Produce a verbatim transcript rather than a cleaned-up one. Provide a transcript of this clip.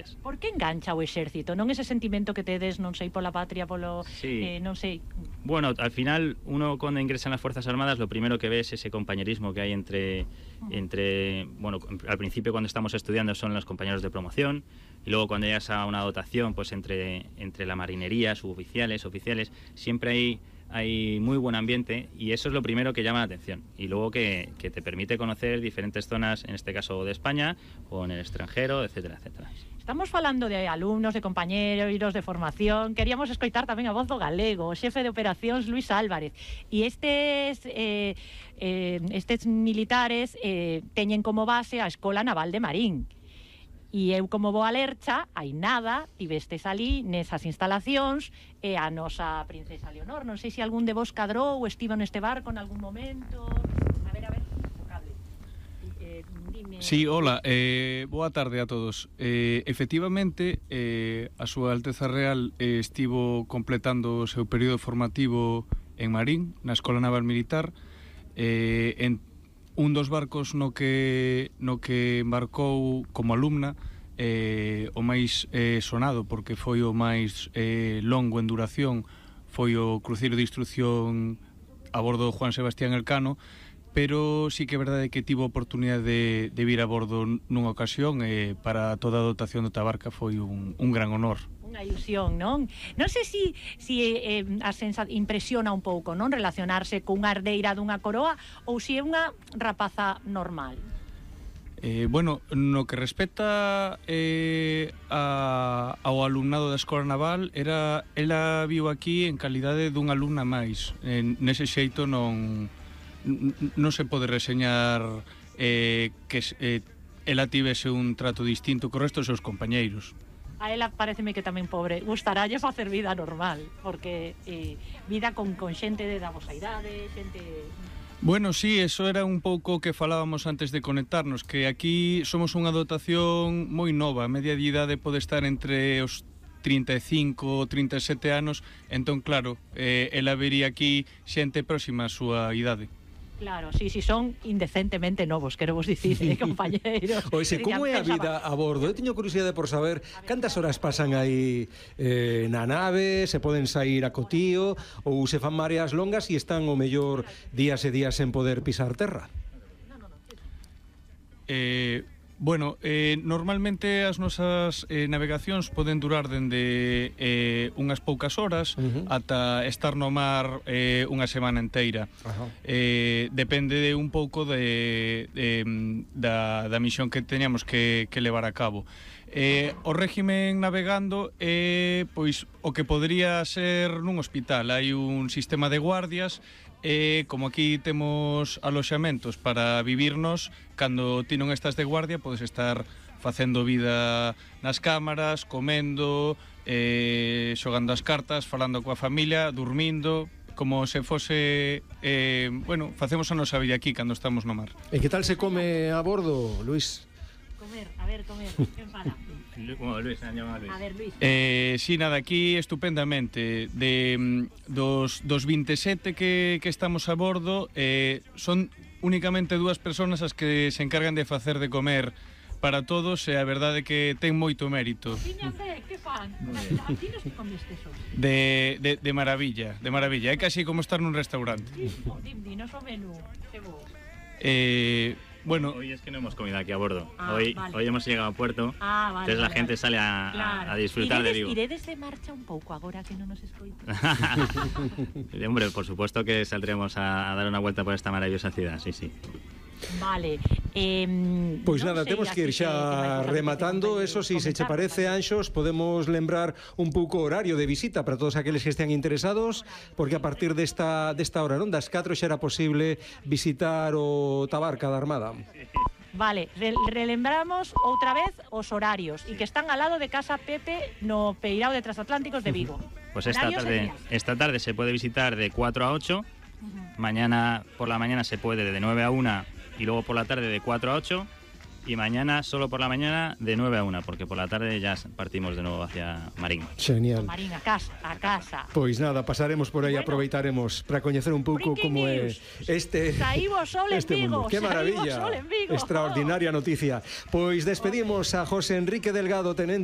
ellas. Por que engancha o exército? Non ese sentimento que tedes, non sei, pola patria, polo... Sí. Eh, non sei... Bueno, al final, uno cuando ingresa en las Fuerzas Armadas, lo primero que ve es ese compañerismo que hay entre... entre bueno, al principio cuando estamos estudiando son los compañeros de promoción, y luego cuando llegas a una dotación, pues entre, entre la marinería, suboficiales, oficiales, siempre hay, hay muy buen ambiente, y eso es lo primero que llama la atención. Y luego que, que te permite conocer diferentes zonas, en este caso de España, o en el extranjero, etcétera, etcétera. Estamos falando de alumnos, de compañeros, de formación. Queríamos escoitar tamén a voz do galego, o xefe de operacións Luis Álvarez. E estes, eh, eh, estes militares eh, teñen como base a Escola Naval de Marín. E eu, como vou a Lercha, hai nada, tivestes ali nesas instalacións, e a nosa princesa Leonor. Non sei se algún de vos cadrou ou estivo neste barco en algún momento. A ver, a ver, o cable. Eh, dime... Sí, hola, eh, boa tarde a todos. Eh, efectivamente, eh, a súa Alteza Real eh, estivo completando o seu período formativo en Marín, na Escola Naval Militar, eh, en un dos barcos no que no que embarcou como alumna, eh, o máis eh, sonado, porque foi o máis eh, longo en duración, foi o cruceiro de instrucción a bordo do Juan Sebastián Elcano, pero sí que é verdade que tivo a oportunidade de, de vir a bordo nunha ocasión, e eh, para toda a dotación do Tabarca foi un, un gran honor. Unha ilusión, non? Non sei se si, si, eh, a sensa impresiona un pouco, non? Relacionarse cunha herdeira dunha coroa, ou se é unha rapaza normal. Eh, bueno, no que respecta eh, a, ao alumnado da Escola Naval, era, ela viu aquí en calidade dunha alumna máis. En, nese xeito non, non se pode reseñar eh, que eh, ela tivese un trato distinto co resto dos seus compañeiros. A ela pareceme que tamén, pobre, gustarálle facer vida normal, porque eh, vida con, con xente de da vosa idade, xente... Bueno, sí, eso era un pouco que falábamos antes de conectarnos, que aquí somos unha dotación moi nova, a media de idade pode estar entre os trinta e cinco ou trinta e sete anos, entón, claro, eh, ela vería aquí xente próxima á súa idade. Claro, sí, sí, son indecentemente novos, quero vos dicir, eh, compañeiros. Oxe, como é a vida a bordo? Eu teño curiosidade por saber cantas horas pasan aí eh, na nave, se poden sair a cotío, ou se fan mareas longas e están o mellor días e días sen poder pisar terra. Eh... Bueno, eh, normalmente as nosas eh, navegacións poden durar dende eh, unhas poucas horas uh-huh. ata estar no mar eh, unha semana enteira. Uh-huh. eh, depende de un pouco de, de, da, da misión que teñamos que, que levar a cabo. Eh, o régimen navegando é eh, pois o que podría ser nun hospital. Hai un sistema de guardias. E como aquí temos aloxamentos para vivirnos, cando ti non estás de guardia podes estar facendo vida nas cámaras, comendo, eh, xogando as cartas, falando coa familia, dormindo, como se fose, eh, bueno, facemos a nosa vida aquí cando estamos no mar. E que tal se come a bordo, Luis? Comer, a ver, comer, quen fala? Bueno, Luis, se llama Luis. A ver, Luis. Eh, sí, nada, aquí estupendamente. De dos, dos veintisiete que, que estamos a bordo, eh, son únicamente dúas persoas as que se encargan de facer de comer para todos, e a verdade é que ten moito mérito. Tiñanse, que fan? Aquí nos que comestes hoxe? De, de, de maravilla, de maravilla. É casi como estar nun restaurante. Dimni, non o menú, que vos. Eh... Bueno, hoy es que no hemos comido aquí a bordo. Ah, hoy, vale. hoy hemos llegado a puerto. Ah, vale, entonces la vale, gente vale. sale a, claro. a, a disfrutar iredes, de Vigo. Iredes de marcha un pouco agora que non nos escoito. Hombre, por supuesto que saldremos a, a dar una vuelta por esta maravillosa ciudad, sí, sí. Vale. Eh, Pois non nada, sei, temos que ir así xa que, que rematando. Eso si, se che parece, Anxos, podemos lembrar un pouco o horario de visita para todos aqueles que estean interesados, porque a partir desta, desta hora, non, das catro xa era posible visitar o Tabarca da Armada. Vale, re relembramos outra vez os horarios e que están al lado de Casa Pepe no Peirao de Transatlánticos de Vigo. Pues esta tarde, esta tarde se puede visitar de cuatro a ocho, uh-huh. Mañana por la mañana se puede de nueve a una y luego por la tarde de cuatro a ocho, y mañana solo por la mañana de nueve a una, porque por la tarde ya partimos de nuevo hacia Marín. Genial. Marín, a casa, a casa. Pois nada, pasaremos por aí, bueno, aproveitaremos para coñecer un pouco como é este Saímos sol en este Vigo, mundo. Que maravilla. Sol en Vigo. Extraordinaria noticia. Pois despedimos a José Enrique Delgado, tenente